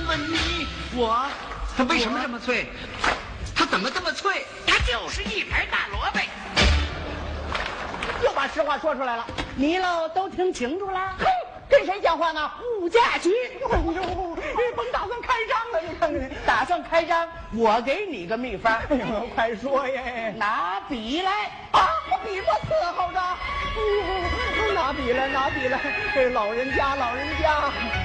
问你，它为什么这么脆？它怎么这么脆？它就是一盘大萝卜。 又把实话说出来了，你喽都听清楚了？哼，跟谁讲话呢？物价局。哎呦，你甭打算开张了，你看看，打算开张，我给你个秘方。哎呦，快说耶！拿笔来啊！我笔我伺候着。哎呦，拿笔来，拿笔来！哎，老人家，老人家。